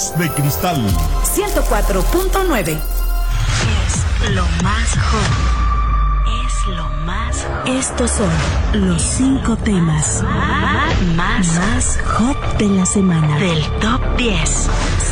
de cristal 104.9. Es lo más hot. Es lo más hot. Estos son los 5 temas más hot de la semana. Del top 10.